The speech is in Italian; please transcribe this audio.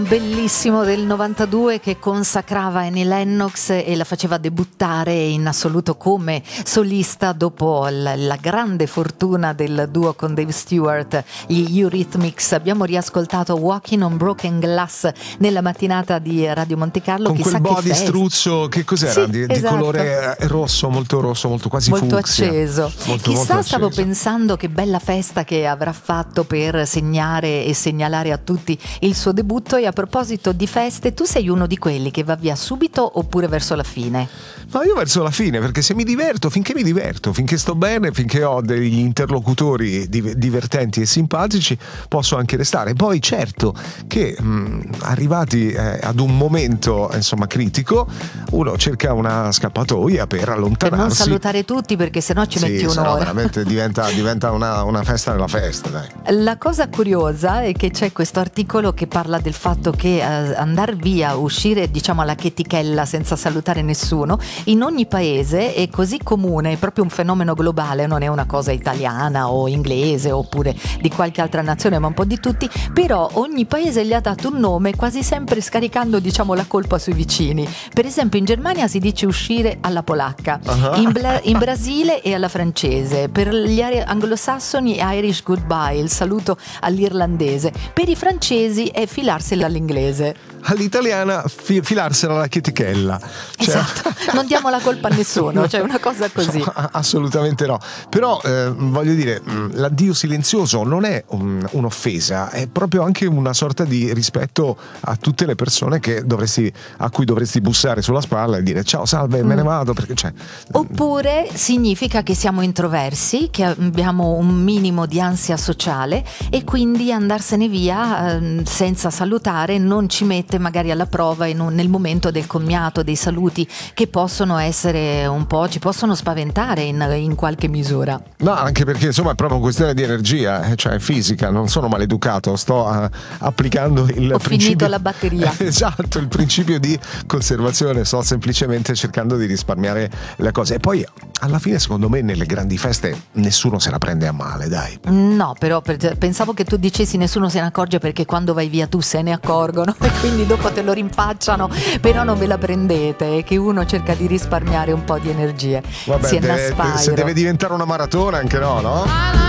Bellissimo del 92 che consacrava Annie Lennox e la faceva debuttare in assoluto come solista dopo la grande fortuna del duo con Dave Stewart, gli Eurythmics. Abbiamo riascoltato Walking on Broken Glass nella mattinata di Radio Monte Carlo. Con Chissà quel body struzzo, che cos'era? Sì, di esatto. Colore rosso, molto quasi molto fucsia. acceso. Molto Chissà, stavo acceso. pensando che bella festa che avrà fatto per segnare e segnalare a tutti il suo debutto. E a proposito di feste, tu sei uno di quelli che va via subito oppure verso la fine? Ma io verso la fine, perché se mi diverto, finché sto bene, finché ho degli interlocutori divertenti e simpatici, posso anche restare. Poi certo che arrivati ad un momento insomma critico, uno cerca una scappatoia per allontanarsi. Per non salutare tutti, perché sennò ci metti un'ora. No, veramente diventa una festa nella festa, dai. La cosa curiosa è che c'è questo articolo che parla del fatto che andar via, uscire diciamo alla chetichella senza salutare nessuno, in ogni paese è così comune, è proprio un fenomeno globale, non è una cosa italiana o inglese oppure di qualche altra nazione, ma un po' di tutti. Però ogni paese gli ha dato un nome, quasi sempre scaricando diciamo la colpa sui vicini. Per esempio in Germania si dice uscire alla polacca, in Brasile e alla francese, per gli anglosassoni è Irish goodbye, il saluto all'irlandese, per i francesi è filarsela all'inglese, all'italiana filarsela alla chetichella. Esatto, non diamo la colpa a nessuno, cioè una cosa così. No, assolutamente no. Però voglio dire, l'addio silenzioso non è un'offesa, è proprio anche una sorta di rispetto a tutte le persone a cui dovresti bussare sulla spalla e dire ciao, salve, me ne vado, perché c'è. Oppure significa che siamo introversi, che abbiamo un minimo di ansia sociale e quindi andarsene via senza salutare non ci mette magari alla prova nel momento del commiato, dei saluti che possono essere un po', ci possono spaventare in qualche misura. No, anche perché insomma è proprio una questione di energia, cioè fisica, non sono maleducato, sto applicando il Ho principio. finito la batteria. Esatto, il principio di conservazione, sto semplicemente cercando di risparmiare le cose. E poi alla fine secondo me nelle grandi feste nessuno se la prende a male, dai. No, però pensavo che tu dicessi nessuno se ne accorge, perché quando vai via tu se ne accorgono e quindi dopo te lo rinfacciano, però non ve la prendete, è che uno cerca di risparmiare un po' di energie. Vabbè, Si è se deve diventare una maratona anche no?